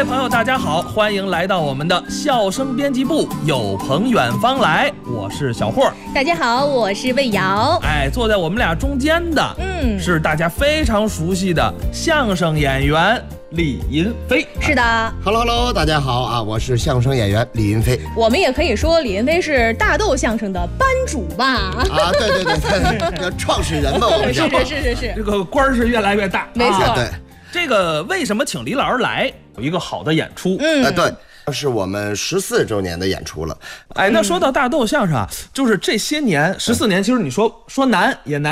位朋友，大家好，欢迎来到我们的笑声编辑部，有朋远方来，我是小霍。 大家好，我是魏瑶。 坐在我们俩中间的，是大家非常熟悉的相声演员李云飞。 是的 ，Hello， 大家好啊，我是相声演员李云飞。 我们也可以说李云飞是大豆相声的班主吧？ 啊，对，创始人吧，我们是， 这个官儿是越来越大。 没错， 对。 这个为什么请李老师来？有一个好的演出。 对，是我们14周年的演出了。 那说到大豆相声啊，就是这些年14年，其实你说难也难。